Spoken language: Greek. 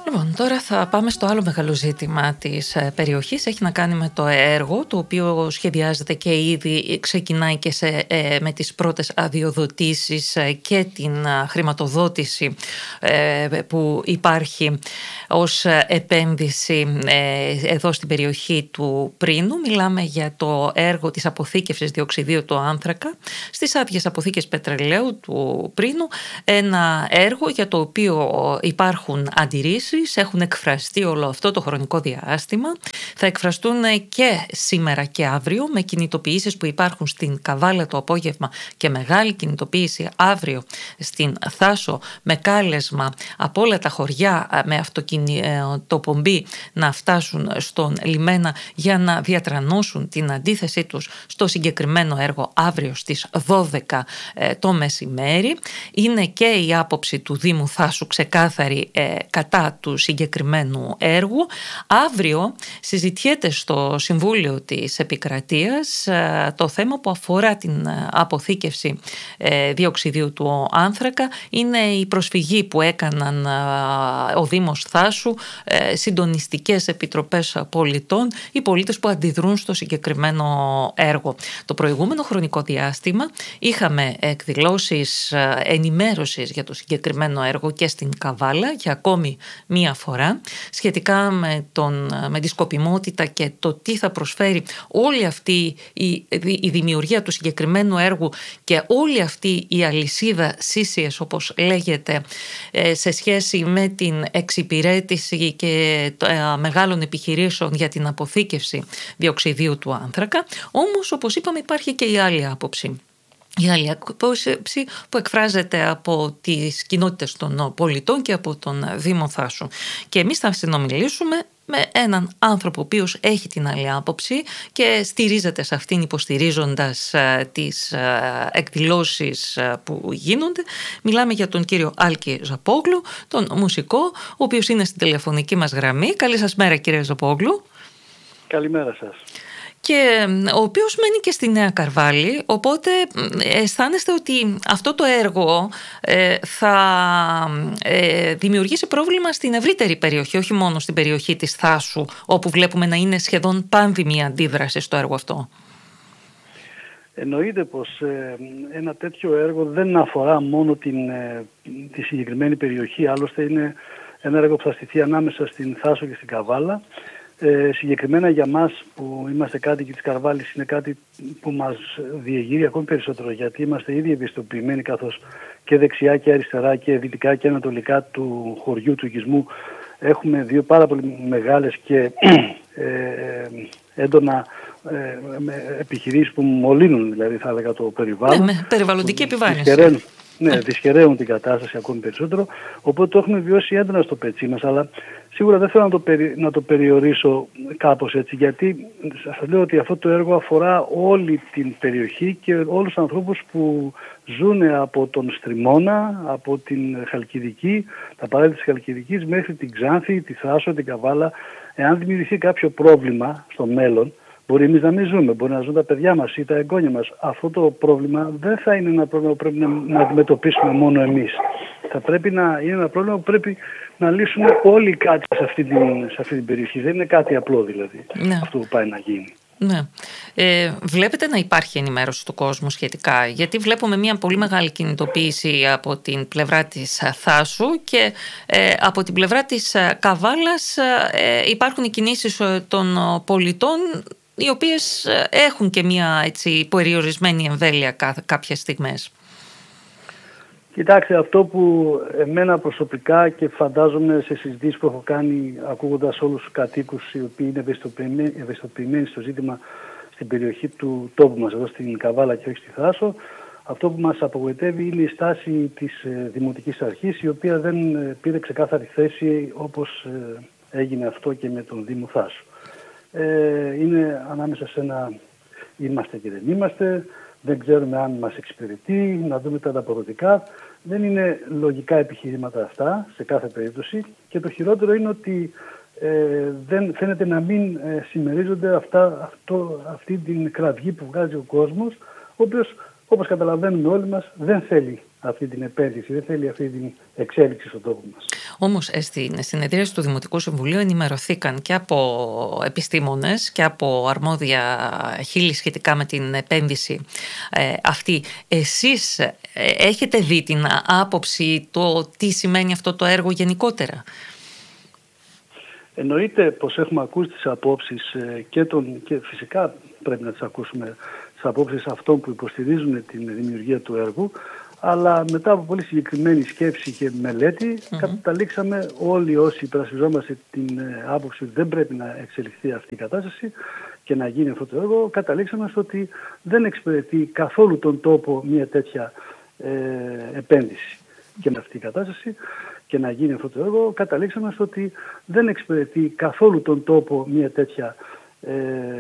Λοιπόν, τώρα θα πάμε στο άλλο μεγάλο ζήτημα της περιοχής. Έχει να κάνει με το έργο, το οποίο σχεδιάζεται και ήδη ξεκινάει και με τις πρώτες αδειοδοτήσεις και την χρηματοδότηση που υπάρχει ως επένδυση εδώ στην περιοχή του Πρίνου. Μιλάμε για το έργο της αποθήκευσης διοξιδίου του άνθρακα στις άδειες αποθήκες πετρελαίου του Πρίνου. Ένα έργο για το οποίο υπάρχουν αντιρρήσεις. Έχουν εκφραστεί όλο αυτό το χρονικό διάστημα. Θα εκφραστούν και σήμερα και αύριο με κινητοποιήσεις που υπάρχουν στην Καβάλα το απόγευμα και μεγάλη κινητοποίηση αύριο στην Θάσο με κάλεσμα από όλα τα χωριά με αυτοκινητοπομπή να φτάσουν στον λιμένα για να διατρανώσουν την αντίθεσή τους στο συγκεκριμένο έργο αύριο στις 12 το μεσημέρι. Είναι και η άποψη του Δήμου Θάσου ξεκάθαρη κατά του συγκεκριμένου έργου. Αύριο συζητιέται στο Συμβούλιο της Επικρατείας το θέμα που αφορά την αποθήκευση διοξιδίου του άνθρακα. Είναι η προσφυγή που έκαναν ο Δήμος Θάσου, συντονιστικές επιτροπές πολιτών, οι πολίτες που αντιδρούν στο συγκεκριμένο έργο. Το προηγούμενο χρονικό διάστημα είχαμε εκδηλώσεις ενημέρωσης για το συγκεκριμένο έργο και στην Καβάλα για ακόμη μία φορά σχετικά με τη σκοπιμότητα και το τι θα προσφέρει όλη αυτή η δημιουργία του συγκεκριμένου έργου και όλη αυτή η αλυσίδα CCS όπως λέγεται σε σχέση με την εξυπηρέτηση και μεγάλων επιχειρήσεων για την αποθήκευση διοξιδίου του άνθρακα. Όμως όπως είπαμε υπάρχει και η άλλη άποψη. Η άλλη άποψη που εκφράζεται από τις κοινότητες των πολιτών και από τον Δήμο Θάσου. Και εμείς θα συνομιλήσουμε με έναν άνθρωπο ο οποίος έχει την άλλη άποψη και στηρίζεται σε αυτήν υποστηρίζοντας τις εκδηλώσεις που γίνονται. Μιλάμε για τον κύριο Άλκη Ζαπόγλου, τον μουσικό, ο οποίος είναι στην τηλεφωνική μας γραμμή. Καλή σας μέρα κύριε Ζαπόγλου. Καλημέρα σας. Και ο οποίος μένει και στη Νέα Καρβάλη, οπότε αισθάνεστε ότι αυτό το έργο θα δημιουργήσει πρόβλημα στην ευρύτερη περιοχή, όχι μόνο στην περιοχή της Θάσου, όπου βλέπουμε να είναι σχεδόν πάνδημη η αντίδραση στο έργο αυτό. Εννοείται πως ένα τέτοιο έργο δεν αφορά μόνο τη συγκεκριμένη περιοχή, άλλωστε είναι ένα έργο που θα στηθεί ανάμεσα στην Θάσο και στην Καβάλα. Συγκεκριμένα για μας που είμαστε κάτοικοι της Καρβάλης είναι κάτι που μας διεγείρει ακόμη περισσότερο, γιατί είμαστε ήδη ευαισθητοποιημένοι καθώς και δεξιά και αριστερά και δυτικά και ανατολικά του χωριού του οικισμού έχουμε δύο πάρα πολύ μεγάλες και έντονα επιχειρήσεις που μολύνουν, δηλαδή θα έλεγα, το περιβάλλον. Ναι, με περιβαλλοντική επιβάρυνση. Δυσχεραίνουν την κατάσταση ακόμη περισσότερο, οπότε το έχουμε βιώσει έντονα στο πετσί μας, αλλά σίγουρα δεν θέλω να το περιορίσω κάπως έτσι, γιατί σας λέω ότι αυτό το έργο αφορά όλη την περιοχή και όλους τους ανθρώπους που ζουν από τον Στριμώνα, από την Χαλκιδική, τα παράλια της Χαλκιδικής μέχρι την Ξάνθη, τη Θάσο, την Καβάλα. Εάν δημιουργηθεί κάποιο πρόβλημα στο μέλλον, μπορεί εμείς να μην ζούμε, μπορεί να ζουν τα παιδιά μας ή τα εγγόνια μας. Αυτό το πρόβλημα δεν θα είναι ένα πρόβλημα που πρέπει να αντιμετωπίσουμε μόνο εμείς. Θα πρέπει να είναι ένα πρόβλημα που πρέπει να λύσουμε όλοι κάτι σε αυτή την περιοχή. Δεν είναι κάτι απλό δηλαδή, ναι, αυτό που πάει να γίνει. Ναι. Βλέπετε να υπάρχει ενημέρωση του κόσμου σχετικά, γιατί βλέπουμε μια πολύ μεγάλη κινητοποίηση από την πλευρά της Θάσου και από την πλευρά της Καβάλας υπάρχουν οι κινήσεις των πολιτών, οι οποίες έχουν και μια έτσι περιορισμένη εμβέλεια κάποιες στιγμές. Κοιτάξτε, αυτό που εμένα προσωπικά και φαντάζομαι σε συζητήσεις που έχω κάνει ακούγοντας όλους τους κατοίκους οι οποίοι είναι ευαισθητοποιημένοι στο ζήτημα στην περιοχή του τόπου μας, εδώ στην Καβάλα και όχι στη Θάσο, αυτό που μας απογοητεύει είναι η στάση της Δημοτικής Αρχής, η οποία δεν πήρε ξεκάθαρη θέση όπως έγινε αυτό και με τον Δήμο Θάσου. Είναι ανάμεσα σε ένα είμαστε και δεν είμαστε, δεν ξέρουμε αν μας εξυπηρετεί, να δούμε τα ανταποδοτικά. Δεν είναι λογικά επιχειρήματα αυτά σε κάθε περίπτωση και το χειρότερο είναι ότι δεν φαίνεται να μην συμμερίζονται αυτή την κραυγή που βγάζει ο κόσμος, ο οποίος, όπως καταλαβαίνουμε όλοι μας, δεν θέλει αυτή την επένδυση, δεν θέλει αυτή την εξέλιξη στον τόπο μας. Όμως στην συνεδρίαση του Δημοτικού Συμβουλίου ενημερωθήκαν και από επιστήμονες και από αρμόδια χείλη σχετικά με την επένδυση αυτή. Εσείς έχετε δει την άποψη, το τι σημαίνει αυτό το έργο γενικότερα? Εννοείται πως έχουμε ακούσει τις απόψεις και φυσικά πρέπει να τις ακούσουμε, τις απόψεις αυτών που υποστηρίζουν την δημιουργία του έργου, αλλά μετά από πολύ συγκεκριμένη σκέψη και μελέτη καταλήξαμε όλοι όσοι υπερασπιζόμαστε την άποψη ότι δεν πρέπει να εξελιχθεί αυτή η κατάσταση και να γίνει αυτό το έργο, καταλήξαμε στο ότι δεν εξυπηρετεί καθόλου τον τόπο μια τέτοια επένδυση και με αυτή η κατάσταση και να γίνει αυτό το έργο, καταλήξαμε στο ότι δεν εξυπηρετεί καθόλου τον τόπο μια τέτοια